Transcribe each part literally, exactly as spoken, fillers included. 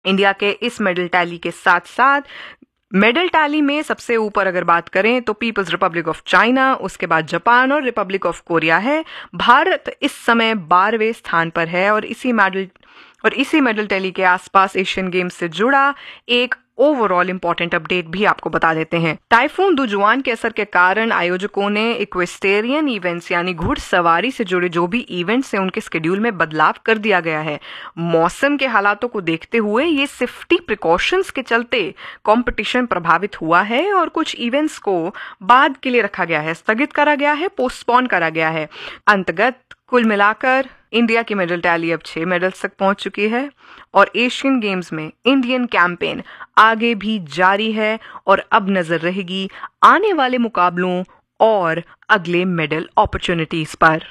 India के इस medal tally के साथ साथ मेडल टैली में सबसे ऊपर अगर बात करें तो पीपल्स रिपब्लिक ऑफ चाइना, उसके बाद जापान और रिपब्लिक ऑफ कोरिया है। भारत इस समय बारहवें स्थान पर है और इसी मेडल और इसी मेडल टैली के आसपास एशियन गेम्स से जुड़ा एक ओवरऑल इंपॉर्टेंट अपडेट भी आपको बता देते हैं। टाइफून दुजुआन के असर के कारण आयोजकों ने इक्वेस्टेरियन इवेंट्स यानी घुड़सवारी से जुड़े जो भी इवेंट्स हैं उनके शेड्यूल में बदलाव कर दिया गया है। मौसम के हालातों को देखते हुए ये सेफ्टी प्रिकॉशंस के चलते कंपटीशन प्रभावित हुआ है और कुछ इवेंट्स को बाद के लिए रखा गया है, स्थगित करा गया है, पोस्टपोन करा गया है। अंतर्गत कुल मिलाकर इंडिया की मेडल टैली अब छह मेडल्स तक पहुंच चुकी है और एशियन गेम्स में इंडियन कैंपेन आगे भी जारी है और अब नजर रहेगी आने वाले मुकाबलों और अगले मेडल अपॉर्चुनिटीज पर।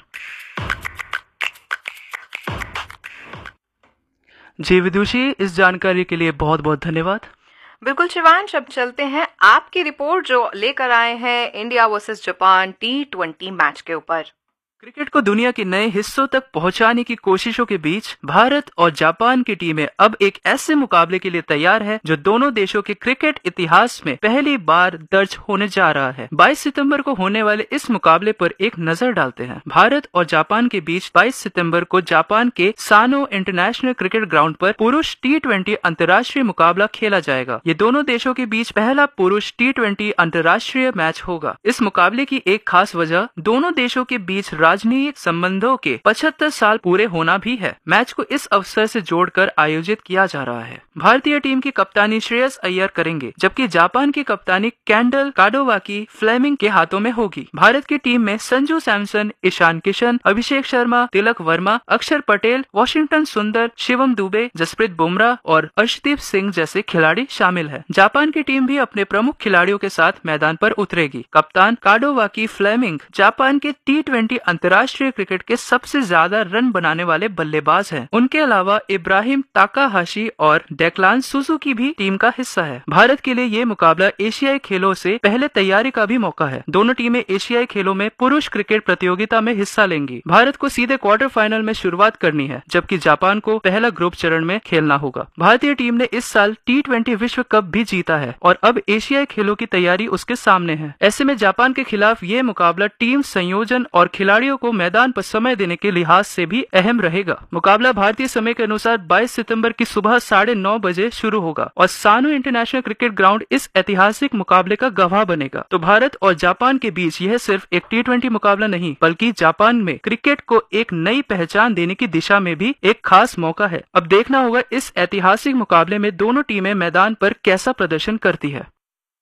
जी विदुषी, इस जानकारी के लिए बहुत बहुत धन्यवाद। बिल्कुल शिवांश, अब चलते हैं आपकी रिपोर्ट जो लेकर आए हैं India versus Japan T twenty match के ऊपर। क्रिकेट को दुनिया के नए हिस्सों तक पहुंचाने की कोशिशों के बीच भारत और जापान की टीमें अब एक ऐसे मुकाबले के लिए तैयार है जो दोनों देशों के क्रिकेट इतिहास में पहली बार दर्ज होने जा रहा है। बाईस सितंबर को होने वाले इस मुकाबले पर एक नजर डालते हैं। भारत और जापान के बीच बाईस सितंबर को जापान के सानो इंटरनेशनल क्रिकेट ग्राउंड पर पुरुष टी ट्वेंटी अंतर्राष्ट्रीय मुकाबला खेला जाएगा। ये दोनों देशों के बीच पहला पुरुष टी ट्वेंटी अंतर्राष्ट्रीय मैच होगा। इस मुकाबले की एक खास वजह दोनों देशों के बीच राजनीतिक संबंधों के पचहत्तर साल पूरे होना भी है। मैच को इस अवसर से जोड़कर आयोजित किया जा रहा है। भारतीय टीम की कप्तानी श्रेयस अय्यर करेंगे, जबकि जापान की कप्तानी कैंडल काडोवाकी फ्लेमिंग के हाथों में होगी। भारत की टीम में संजू सैमसन, ईशान किशन, अभिषेक शर्मा, तिलक वर्मा, अक्षर पटेल, वॉशिंगटन सुंदर, शिवम दुबे, जसप्रीत बुमराह और अर्शदीप सिंह जैसे खिलाड़ी शामिल है। जापान की टीम भी अपने प्रमुख खिलाड़ियों के साथ मैदान पर उतरेगी। कप्तान काडोवाकी फ्लेमिंग जापान के टी ट्वेंटी अंतर्राष्ट्रीय क्रिकेट के सबसे ज्यादा रन बनाने वाले बल्लेबाज हैं। उनके अलावा इब्राहिम ताकाहाशी और डेक्लान सुजुकी भी टीम का हिस्सा है। भारत के लिए ये मुकाबला एशियाई खेलों से पहले तैयारी का भी मौका है। दोनों टीमें एशियाई खेलों में पुरुष क्रिकेट प्रतियोगिता में हिस्सा लेंगी। भारत को सीधे क्वार्टर फाइनल में शुरुआत करनी है, जबकि जापान को पहला ग्रुप चरण में खेलना होगा। भारतीय टीम ने इस साल टी ट्वेंटी विश्व कप भी जीता है और अब एशियाई खेलों की तैयारी उसके सामने है। ऐसे में जापान के खिलाफ ये मुकाबला टीम संयोजन और खिलाड़ियों को मैदान पर समय देने के लिहाज से भी अहम रहेगा। मुकाबला भारतीय समय के अनुसार बाईस सितंबर की सुबह साढ़े नौ बजे शुरू होगा और सानो इंटरनेशनल क्रिकेट ग्राउंड इस ऐतिहासिक मुकाबले का गवाह बनेगा। तो भारत और जापान के बीच यह सिर्फ एक टी ट्वेंटी मुकाबला नहीं, बल्कि जापान में क्रिकेट को एक नई पहचान देने की दिशा में भी एक खास मौका है। अब देखना होगा इस ऐतिहासिक मुकाबले में दोनों टीमें मैदान पर कैसा प्रदर्शन करती है।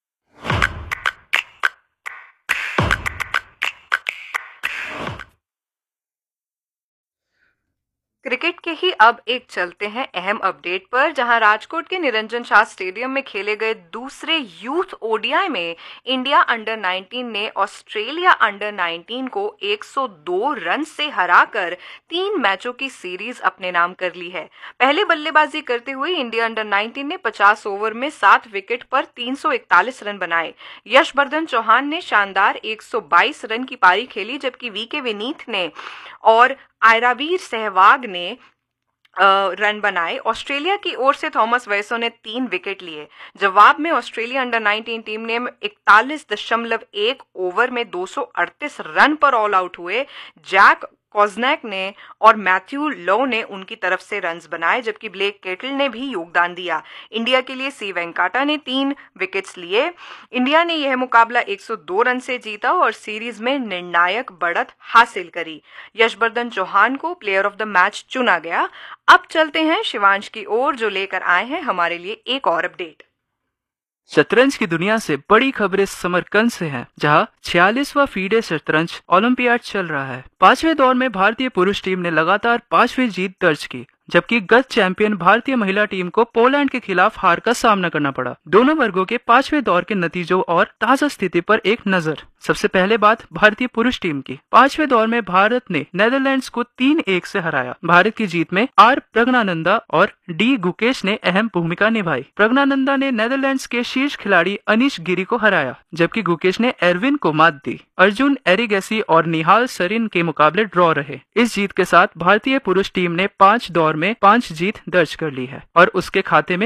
क्रिकेट के ही अब एक चलते हैं अहम अपडेट पर, जहां राजकोट के निरंजन शाह स्टेडियम में खेले गए दूसरे यूथ ओडीआई में इंडिया अंडर नाइनटीन ने ऑस्ट्रेलिया अंडर नाइनटीन को एक सौ दो रन से हराकर तीन मैचों की सीरीज अपने नाम कर ली है। पहले बल्लेबाजी करते हुए इंडिया अंडर नाइनटीन ने पचास ओवर में सात विकेट पर तीन सौ इकतालीस रन बनाए। यशवर्धन चौहान ने शानदार एक सौ बाईस रन की पारी खेली, जबकि वीके विनीत ने और आयरावीर सहवाग ने रन बनाए। ऑस्ट्रेलिया की ओर से थॉमस वेसो ने तीन विकेट लिए। जवाब में ऑस्ट्रेलिया अंडर नाइनटीन टीम ने इकतालीस दशमलव एक ओवर में दो सौ अड़तीस रन पर ऑल आउट हुए। जैक कॉजनैक ने और मैथ्यू लो ने उनकी तरफ से रन्स बनाए, जबकि ब्लेक केटल ने भी योगदान दिया। इंडिया के लिए सी वेंकाटा ने तीन विकेट्स लिए। इंडिया ने यह मुकाबला एक सौ दो रन से जीता और सीरीज में निर्णायक बढ़त हासिल करी। यशवर्धन चौहान को प्लेयर ऑफ द मैच चुना गया। अब चलते हैं शिवांश की ओर, जो लेकर आए हैं हमारे लिए एक और अपडेट। शतरंज की दुनिया से बड़ी खबरें समरकंद से हैं, जहां छियालीसवां फीडे शतरंज ओलंपियाड चल रहा है। पांचवें दौर में भारतीय पुरुष टीम ने लगातार पांचवी जीत दर्ज की, जबकि गत चैंपियन भारतीय महिला टीम को पोलैंड के खिलाफ हार का सामना करना पड़ा। दोनों वर्गों के पांचवें दौर के नतीजों और ताजा स्थिति पर एक नजर। सबसे पहले बात भारतीय पुरुष टीम की। पांचवें दौर में भारत ने नेदरलैंड्स को तीन एक से हराया। भारत की जीत में आर प्रज्ञानंदा और डी गुकेश ने अहम भूमिका निभाई। प्रज्ञानंदा ने नेदरलैंड्स के शीर्ष खिलाड़ी अनीश गिरी को हराया, जबकि गुकेश ने एरविन को मात दी। अर्जुन एरिगेसी और निहाल सरीन के मुकाबले ड्रॉ रहे। इस जीत के साथ भारतीय पुरुष टीम ने पांच दौर में पांच जीत दर्ज कर ली है और उसके खाते में